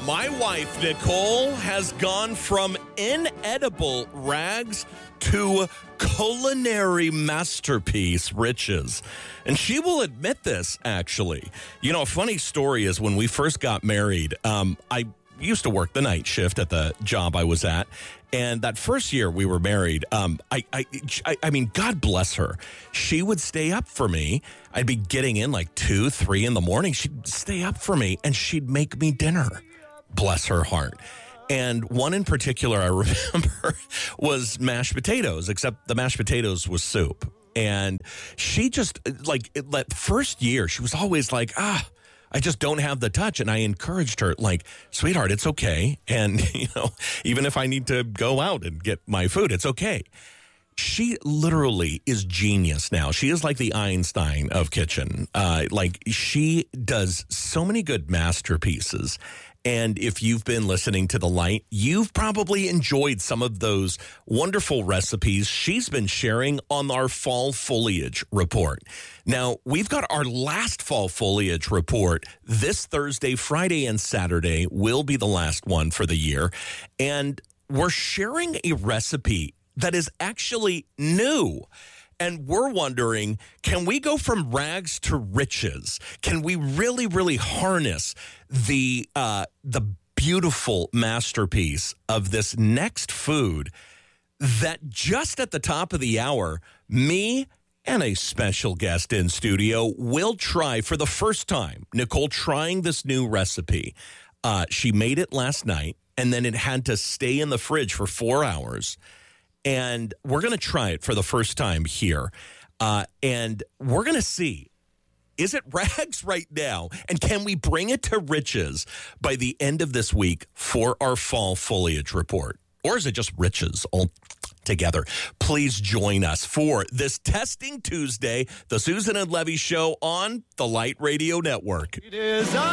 My wife, Nicole, has gone from inedible rags to culinary masterpiece riches. And she will admit this, actually. You know, a funny story is when we first got married, I used to work the night shift at the job I was at. And that first year we were married, I mean, God bless her. She would stay up for me. I'd be getting in like 2, 3 in the morning. She'd stay up for me and she'd make me dinner. Bless her heart. And one in particular I remember was mashed potatoes, except the mashed potatoes was soup. And she just, like, that first year, she was always like, I just don't have the touch. And I encouraged her, like, sweetheart, it's okay. And, you know, even if I need to go out and get my food, it's okay. She literally is genius now. She is like the Einstein of kitchen. Like, she does so many good masterpieces. And if you've been listening to The Light, you've probably enjoyed some of those wonderful recipes she's been sharing on our fall foliage report. Now, we've got our last fall foliage report this Thursday, Friday, and Saturday will be the last one for the year. And we're sharing a recipe that is actually new. And we're wondering, can we go from rags to riches? Can we really, really harness the beautiful masterpiece of this next food that just at the top of the hour, me and a special guest in studio will try for the first time. Nicole trying this new recipe. She made it last night, and then it had to stay in the fridge for 4 hours. And we're going to try it for the first time here. And we're going to see, is it rags right now? And can we bring it to riches by the end of this week for our fall foliage report? Or is it just riches all together? Please join us for this Testing Tuesday, the Susan and Levy Show on the Light Radio Network. It is